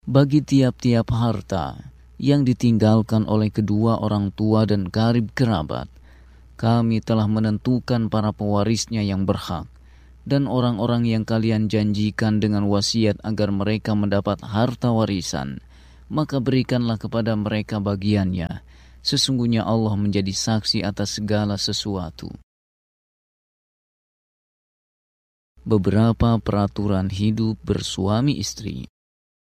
Bagi tiap-tiap harta yang ditinggalkan oleh kedua orang tua dan karib kerabat, kami telah menentukan para pewarisnya yang berhak, dan orang-orang yang kalian janjikan dengan wasiat agar mereka mendapat harta warisan, maka berikanlah kepada mereka bagiannya. Sesungguhnya Allah menjadi saksi atas segala sesuatu. Beberapa peraturan hidup bersuami istri.